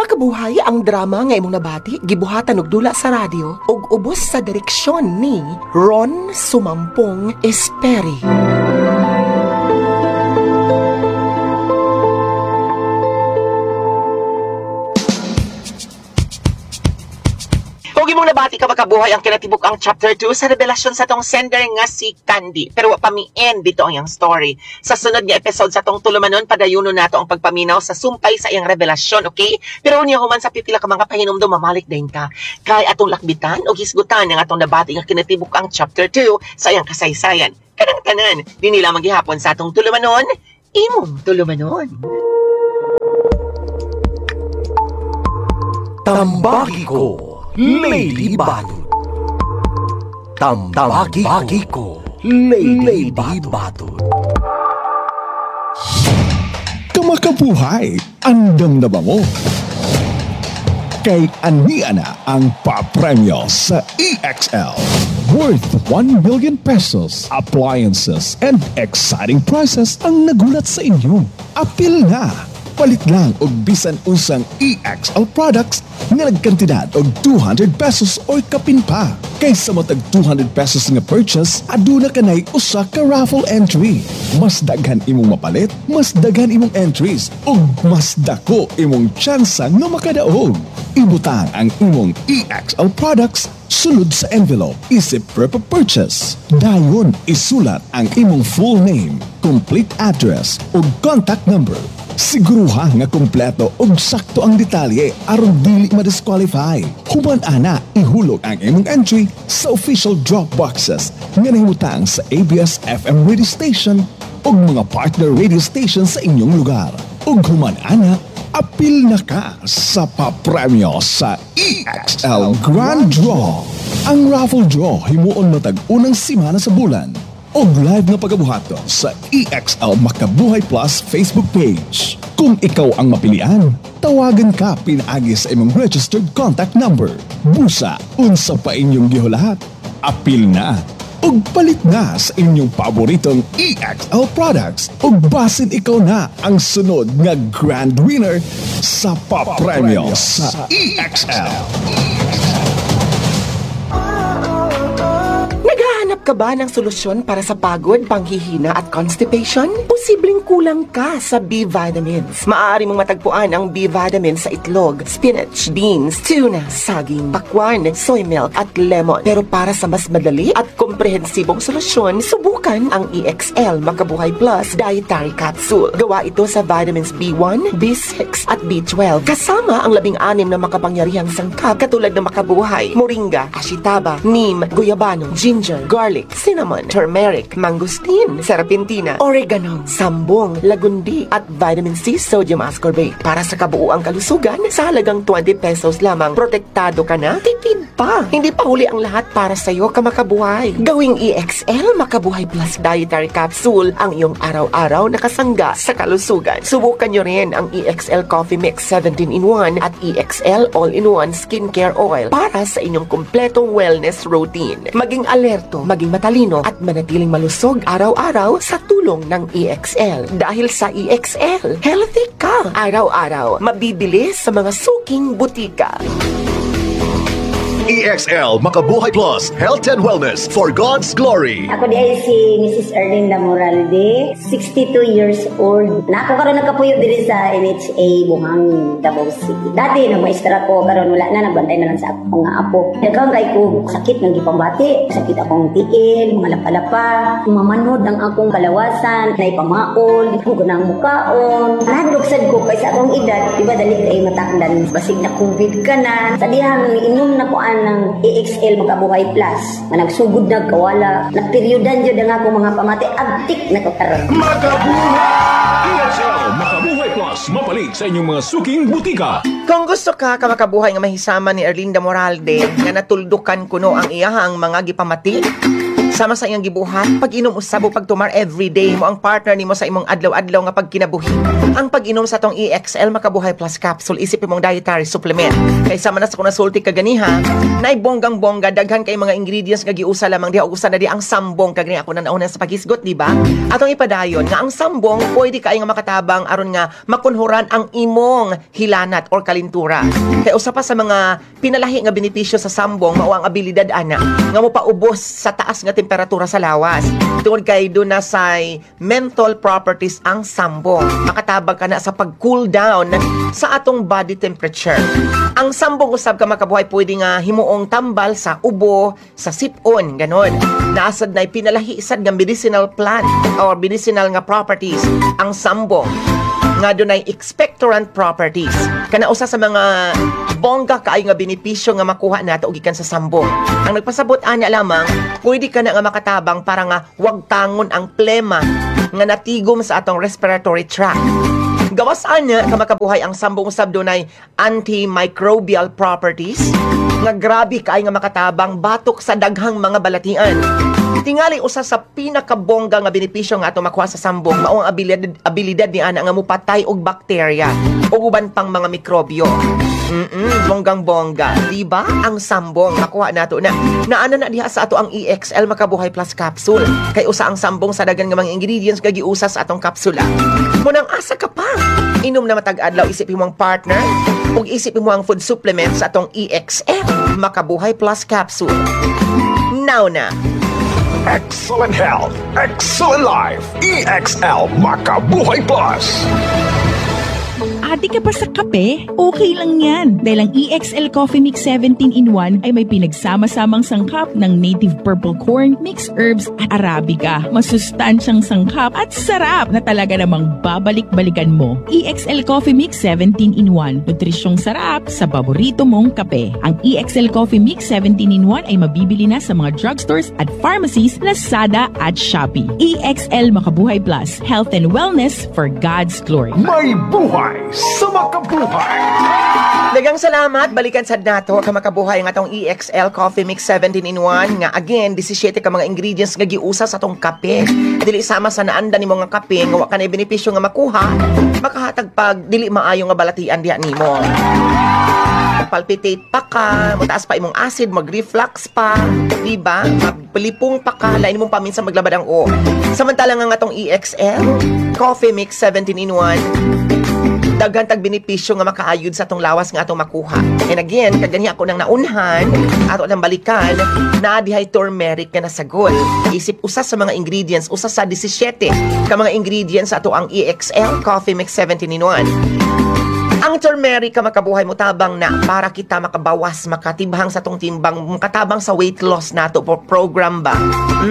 Kamakabuhay ang drama nga imong nabati, gibuhatan og dula sa radyo ug ubos sa direksyon ni Ron Sumampong Esperi. Huwag mong nabati ka makabuhay ang kinatibuk ang chapter 2 sa revelasyon sa tong sender nga si Candy. Pero pami-end dito ang iyang story. Sa sunod nga episode sa tong tulumanon, padayuno nato ang pagpaminaw sa sumpay sa iyang revelasyon, okay? Pero unya human sa pipila ka mga pahinumdum, mamalik din ka. Kay atong lakbitan o hisgutan ang atong nabati nga kinatibuk ang chapter 2 sa iyang kasaysayan. Kanang tanan, di nila maghihapon sa atong tulumanon, imong tulumanon. Tambagi ko, Lady Batot. Tambagi ko, Lady Batot. Kamakabuhay, andam na ba mo? Kay aniana ang papremyo sa EXL. Worth 1 million pesos, appliances, and exciting prizes ang nagulat sa inyo. Apil na! Palit lang og bisan usang EXL products nga nagkantidad og 200 pesos or kapin pa. Kaysa matag 200 pesos nga purchase, aduna kanay usa ka raffle entry. Mas daghan imong mapalit, mas daghan imong entries, ug mas dako imong tsansa nga makadaog. Ibutang ang imong EXL products sulod sa envelope isip per purchase. Dayon isulat ang imong full name, complete address ug contact number. Siguruha nga kompleto ug sakto ang detalye aron dili ma-disqualify. Human ana ihulog ang imong entry sa official drop boxes nga nahimutang sa ABS-FM radio station ug mga partner radio station sa inyong lugar. Ug human ana apil na ka sa papremyo sa EXL Grand Draw. Ang raffle draw himuon matag unang simana sa bulan. O live na pagabuhato sa EXL Makabuhay Plus Facebook page. Kung ikaw ang mapilian, tawagan ka pinaagi sa imong registered contact number. Busa, unsa pa inyong gihulahat. Apil na, ug palit na sa inyong paboritong EXL products. Ug basin ikaw na ang sunod nga grand winner sa papremyo sa EXL. Naghahanap ka ba ng solusyon para sa pagod, panghihina at constipation? Posibleng kulang ka sa B-vitamins. Maaari mong matagpuan ang B-vitamins sa itlog, spinach, beans, tuna, saging, pakwan, soy milk at lemon. Pero para sa mas madali at komprehensibong solusyon, subukan ang EXL Makabuhay Plus Dietary Capsule. Gawa ito sa vitamins B1, B6 at B12. Kasama ang 16 na makapangyarihang sangkap katulad ng makabuhay, moringa, ashitaba, neem, guyabano, ginger, garlic, cinnamon, turmeric, mangosteen, serpentina, oregano, sambong, lagundi, at vitamin C sodium ascorbate. Para sa kabuuang kalusugan, sa halagang 20 pesos lamang, protektado ka na, tipid pa. Hindi pa huli ang lahat para sa iyo, kamakabuhay. Gawing EXL Makabuhay Plus Dietary Capsule ang iyong araw-araw na kasangga sa kalusugan. Subukan nyo rin ang EXL Coffee Mix 17-in-1 at EXL All-in-1 Skincare Oil para sa inyong kumpletong wellness routine. Maging alerto, maging matalino at manatiling malusog araw-araw sa tulong ng EXL. Dahil sa EXL, healthy ka araw-araw. Mabibili sa mga suking butika. EXL Makabuhay Plus Health and Wellness for God's Glory. Ako di ay si Mrs. Erlinda Moralde, 62 years old. Nakakaroon nagkapuyo diri sa NHA Buhangin, Davao City. Dati nag-maestra ko, karon wala na, nagbantay na lang sa akong mga apo. Nagkaroon kay ko sakit ng gipambati, sakit akong tiil, mga lapalapa, mamanod ang akong kalawasan, naipamaol, di ko ng mukaon. Nadugsad ko kaysa akong edad, diba dali kay matakdan, basig na COVID ka na. Sa dihang inom na ko ng EXL Makabuhay Plus na nagsugod na kawala nagperyodan dyan ang ako mga pamati abtik na kakaroon. Makabuhay! EXL Makabuhay Plus mapalit sa inyong mga suking butika. Kung gusto ka makabuhay nga mahisama ni Erlinda Moralde nga natuldukan kuno ang iyahang mga gipamati, Sama sa iyang gibuhat, pag-inom usab o pagtumar everyday mo ang partner nimo sa imong adlaw-adlaw nga pagkinabuhi. Ang pag-inom sa tong EXL Makabuhay Plus Capsule isip imong dietary supplement. Kay sama na sa kuna sulti kaganiha, nay bonggang-bongga daghan kay mga ingredients nga giusa lamang diha usa na di ang sambong kagani ako na nauna sa paghisgot, di ba? Atong ipadayon nga ang sambong pwede kay nga makatabang aron nga makunhuran ang imong hilanat or kalintura. Kay usa pa sa mga pinalahi nga benepisyo sa sambong mao ang abilidad ana nga mopaubos sa taas nga temperatura sa lawas. Tungod kay do na say menthol properties ang sambong. Makatabang ka na sa pag-cool down sa atong body temperature. Ang sambong usab ka makabuhay pwede nga himuong tambal sa ubo, sa sipon, ganon. Naasad na pinalahi isad nga medicinal plant or medicinal nga properties ang sambong nga dunay expectorant properties. Kana usa sa mga bongga kaay nga benepisyo nga makuha nato gikan sa sambong. Ang nagpasabot ana lamang, pwede ka na nga makatabang para nga wag tangon ang plema nga natigom sa atong respiratory tract. Gawas ana ka makabuhay ang sambong usab dunay antimicrobial properties nga grabe kaay nga makatabang batok sa daghang mga balatian. Tingali usa sa pinakabongga nga benepisyo nga ato makuha sa sambong mao ang abilidad ni ana nga mupatay og bakterya o uban pang mga mikrobyo. Bonggang-bongga, di ba? Ang sambong makuha nato na naana na diha sa ato ang EXL Makabuhay Plus Capsule. Kay usa ang sambong sa daghan nga mga ingredients nga giusa sa atong kapsula. Munang asa ka pa, inom na matag adlaw isip mo ang partner ug isip mo ang food supplement sa atong EXL Makabuhay Plus Capsule. Now na. Excellent health, excellent life. EXL Makabuhay Plus. Ate ka pa sa kape? Okay lang yan. Dahil ang EXL Coffee Mix 17-in-1 ay may pinagsama-samang sangkap ng native purple corn, mixed herbs at Arabica. Masustansyang sangkap at sarap na talaga namang babalik-balikan mo. EXL Coffee Mix 17-in-1. Nutrisyong sarap sa paborito mong kape. Ang EXL Coffee Mix 17-in-1 ay mabibili na sa mga drugstores at pharmacies, Lazada at Shopee. EXL Makabuhay Plus. Health and wellness for God's glory. May buhay sa makabuhay. Daghang salamat, balikan sad nato ka makabuhay ang atong EXL Coffee Mix 17-in-1 nga again 17 ka mga ingredients nga giusa sa atong kape. Dili sama sa naanda nimo nga kape nga wa kanay benepisyo nga makuha, makahatag pag dili maayo nga balatian diha nimo. Palpitate pa ka, mataas pa imong acid, mag-reflux pa, di ba? Mapalipong pa ka, lain mong paminsan maglabad ang o. Samantala nga atong EXL Coffee Mix 17-in-1 daghan tag benepisyo nga makaayod sa atong lawas nga atong makuha. And again, kagani ako nang naunhan, ato nang balikan, na dihay turmeric nga nasagol. Isip usa sa mga ingredients, usa sa 17 ka mga ingredients sa ato ang EXL Coffee Mix 17-in-1. Ang turmeric ka makabuhay mo tabang na para kita makabawas, makatibhang sa tong timbang, makatabang sa weight loss nato for program ba.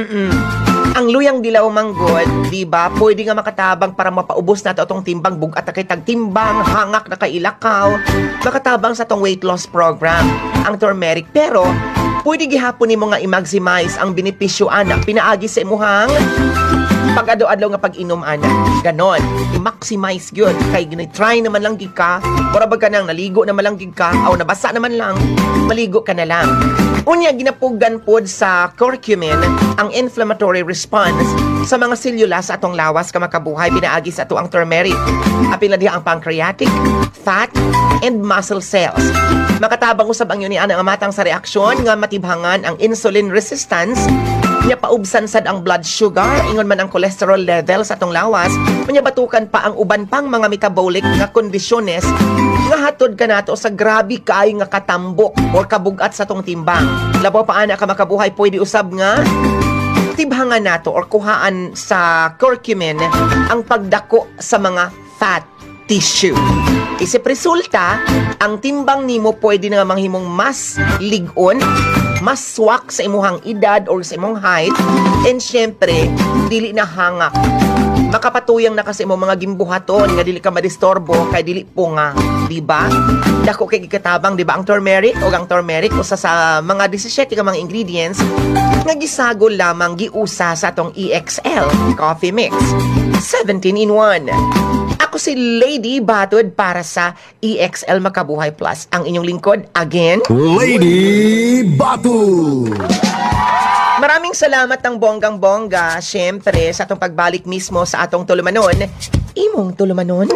Ang luyang dilaw manggod, di ba? Pwede nga makatabang para mapaubos nato atong timbang bugat kay tagtimbang, hangak na kay ilakaw, makatabang sa tong weight loss program. Ang turmeric pero pwede gihapon nimo nga i-maximize ang benepisyo ana pinaagi sa imuhang pag-ado-adlaw nga pag-inom ana. Ganon, i-maximize gyud kay gini-try naman lang gid ka, mura bag ka nang naligo naman lang gid ka, aw nabasa naman lang, maligo ka na lang. Unya ginapugan pod sa curcumin ang inflammatory response sa mga selula sa atong lawas ka makabuhay pinaagi sa ato ang turmeric. Apil na diha ang pancreatic, fat, and muscle cells. Makatabang usab ang yun ni ana nga matang sa reaksyon nga matibhangan ang insulin resistance, nya paubsan sad ang blood sugar, ingon man ang cholesterol level sa atong lawas, nya batukan pa ang uban pang mga metabolic nga kondisyones nga hatod ka nato sa grabe kaay nga katambok or kabugat sa tong timbang. Labaw pa ana ka makabuhay pwede usab nga tibhangan nato or kuhaan sa curcumin ang pagdako sa mga fat tissue. Isip resulta, ang timbang nimo pwede na manghimong mas ligon, mas swak sa imuhang edad or sa imong height, and syempre, dili na hangak. Makapatuyang na kasi imong mga gimbuhaton nga dili ka madistorbo kay dili po nga, di ba? Dako kay gikatabang, di ba, ang turmeric o ang turmeric usa sa mga 17 ka mga ingredients nga gisagol lamang giusa sa atong EXL Coffee Mix 17-in-1. Ako si Lady Batod para sa EXL Makabuhay Plus. Ang inyong lingkod, again, Lady Batu. Maraming salamat ng bonggang-bongga, syempre, sa atong pagbalik mismo sa atong tulumanon. Imong tulumanon?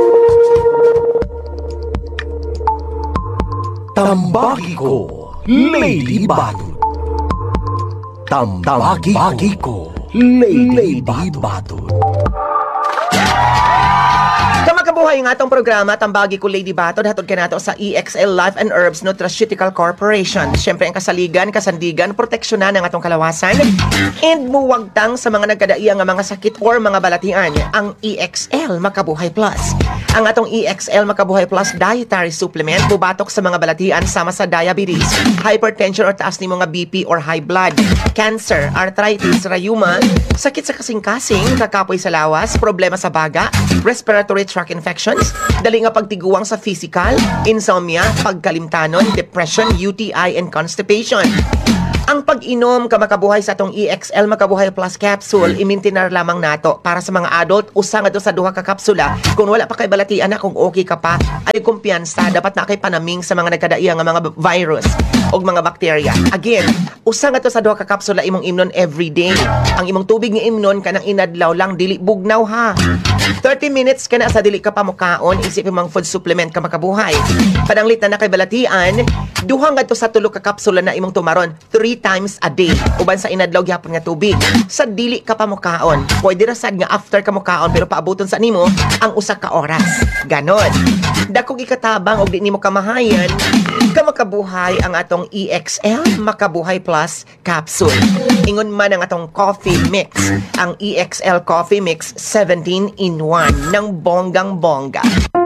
Tambagi ko, Lady Batut. Tambagi ko, Lady Batut. Kamakabuhay ng atong programa, Tambagi ko Lady Batod, hatod ka nato sa EXL Life and Herbs Nutraceutical Corporation. Siyempre, ang kasaligan, kasandigan, proteksyonan ng atong kalawasan, and muwagtang sa mga nagkadaiyang nga mga sakit or mga balatian, ang EXL Makabuhay Plus. Ang atong EXL Makabuhay Plus dietary supplement, bubatok sa mga balatian sama sa diabetes, hypertension or taas ni mga BP or high blood, cancer, arthritis, rheuma, sakit sa kasing-kasing, kakapoy sa lawas, problema sa baga, respiratory tract infections, dali nga pagtiguang sa physical, insomnia, pagkalimtanon, depression, UTI, and constipation. Ang pag-inom kamakabuhay sa atong EXL Makabuhay Plus capsule, imintinar lamang nato para sa mga adult, usa nga do sa duha ka kapsula. Kung wala pa kay balatian na, kung okay ka pa, ay kumpiyansa, dapat na kay panaming sa mga nagkadaiya nga mga virus o mga bacteria. Again, usa nga to sa duha ka kapsula imong imnon everyday. Ang imong tubig nga imnon kanang inadlaw lang, dili bugnaw ha. 30 minutes ka na sa dili ka pa mukaon, isip imong food supplement ka makabuhay. Padanglit na kay balatian, duha nga to sa tulo ka kapsula na imong tumaron 3 times a day. Uban sa inadlaw gyapon nga tubig. Sa dili ka pa mukaon, pwede ra sad nga after ka mukaon pero paabuton sa nimo ang usa ka oras. Ganon. Dakog ikatabang og di nimo kamahayan, kamakabuhay ang atong EXL Makabuhay Plus capsule. Ingon man ang atong coffee mix, ang EXL Coffee Mix 17 in 1 ng bonggang-bongga.